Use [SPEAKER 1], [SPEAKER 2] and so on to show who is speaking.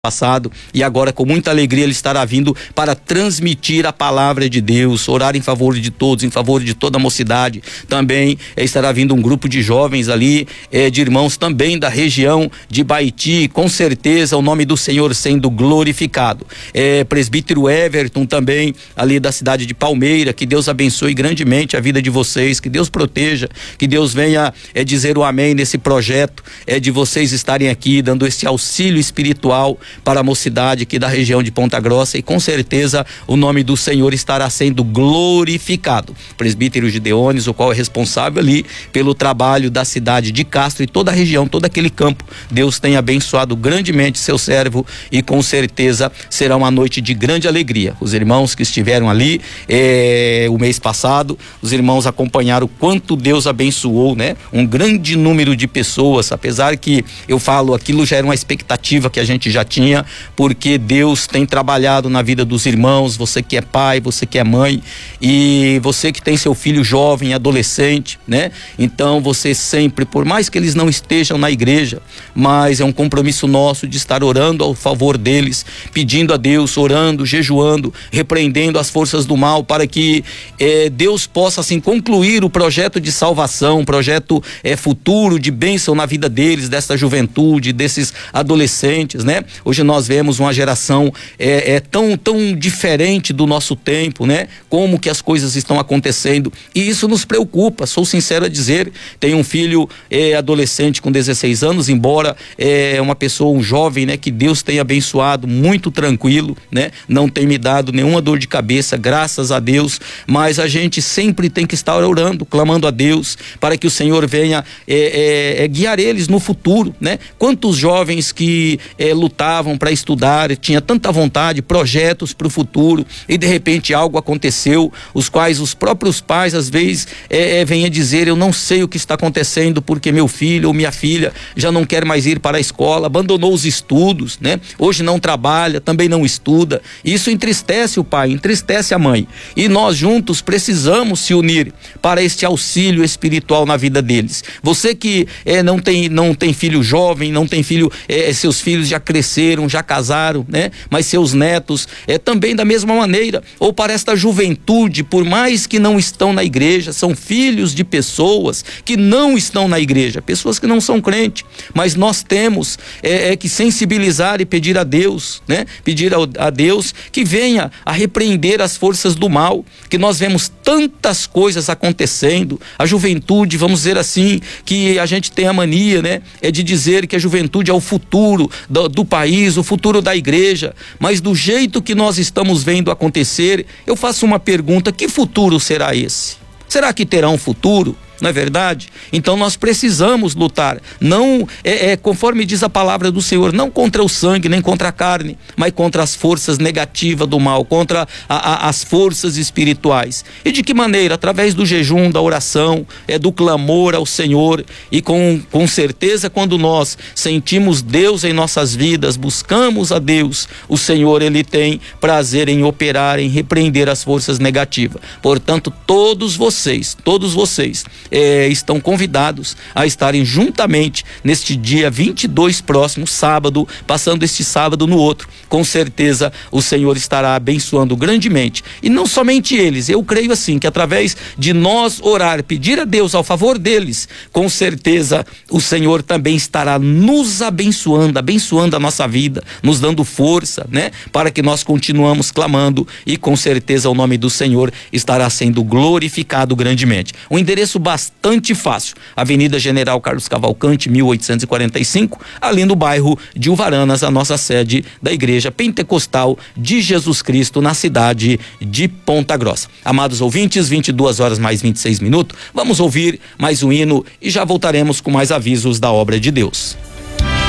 [SPEAKER 1] passado, e agora com muita alegria ele estará vindo para transmitir a palavra de Deus, orar em favor de todos, em favor de toda a mocidade. Também estará vindo um grupo de jovens ali, de irmãos também da região de Baiti, com certeza o nome do Senhor sendo glorificado. Presbítero Everton também ali da cidade de Palmeira, que Deus abençoe grandemente a vida de vocês, que Deus proteja, que Deus venha dizer o amém nesse projeto, de vocês estarem aqui dando esse auxílio espiritual para a mocidade aqui da região de Ponta Grossa, e com certeza o nome do Senhor estará sendo glorificado. Presbítero Gideones, o qual é responsável ali pelo trabalho da cidade de Castro e toda a região, todo aquele campo, Deus tem abençoado grandemente seu servo, e com certeza será uma noite de grande alegria. Os irmãos que estiveram ali o mês passado, os irmãos acompanharam o quanto Deus abençoou, né? Um grande número de pessoas, apesar que eu falo, aquilo já era uma expectativa que a gente já tinha, porque Deus tem trabalhado na vida dos irmãos. Você que é pai, você que é mãe, e você que tem seu filho jovem, adolescente, né? Então você sempre, por mais que eles não estejam na igreja, mas é um compromisso nosso de estar orando ao favor deles, pedindo a Deus, orando, jejuando, repreendendo as forças do mal, para que Deus possa assim concluir o projeto de salvação, um projeto futuro de bênção na vida deles, dessa juventude, desses adolescentes, né? Hoje nós vemos uma geração tão diferente do nosso tempo, né? Como que as coisas estão acontecendo, e isso nos preocupa. Sou sincero a dizer, tenho um filho adolescente com 16 anos, embora uma pessoa, um jovem, né? Que Deus tem abençoado, muito tranquilo, né? Não tem me dado nenhuma dor de cabeça, graças a Deus, mas a gente sempre tem que estar orando, clamando a Deus, para que o Senhor venha guiar eles no futuro, né? Quantos jovens que lutavam para estudar, tinha tanta vontade, projetos para o futuro, e de repente algo aconteceu, os quais os próprios pais às vezes vêm a dizer: eu não sei o que está acontecendo, porque meu filho ou minha filha já não quer mais ir para a escola, abandonou os estudos, né? Hoje não trabalha, também não estuda. Isso entristece o pai, entristece a mãe, e nós juntos precisamos se unir para este auxílio espiritual na vida deles. Você que não tem filho jovem, não tem filho, seus filhos já cresceram, já casaram, né? Mas seus netos também da mesma maneira, ou para esta juventude, por mais que não estão na igreja, são filhos de pessoas que não estão na igreja, pessoas que não são crentes, mas nós temos que sensibilizar e pedir a Deus, né? Pedir a Deus que venha a repreender as forças do mal, que nós vemos tantas coisas acontecendo. A juventude, vamos dizer assim, que a gente tem a mania, né? De dizer que a juventude é o futuro do país, o futuro da igreja, mas do jeito que nós estamos vendo acontecer, eu faço uma pergunta: que futuro será esse? Será que terá um futuro? Não é verdade? Então nós precisamos lutar, não conforme diz a palavra do Senhor, não contra o sangue, nem contra a carne, mas contra as forças negativas do mal, contra as forças espirituais. E de que maneira? Através do jejum, da oração, do clamor ao Senhor, e com certeza, quando nós sentimos Deus em nossas vidas, buscamos a Deus, o Senhor, Ele tem prazer em operar, em repreender as forças negativas. Portanto, todos vocês estão convidados a estarem juntamente neste dia 22 próximo, sábado, passando este sábado no outro. Com certeza o Senhor estará abençoando grandemente, e não somente eles. Eu creio assim, que através de nós orar, pedir a Deus ao favor deles, com certeza o Senhor também estará nos abençoando a nossa vida, nos dando força, né? Para que nós continuamos clamando, e com certeza o nome do Senhor estará sendo glorificado grandemente. O endereço bastante fácil: Avenida General Carlos Cavalcante, 1845, ali no bairro de Uvaranas, a nossa sede da Igreja Pentecostal de Jesus Cristo, na cidade de Ponta Grossa. Amados ouvintes, 22h mais 26 minutos, vamos ouvir mais um hino e já voltaremos com mais avisos da obra de Deus.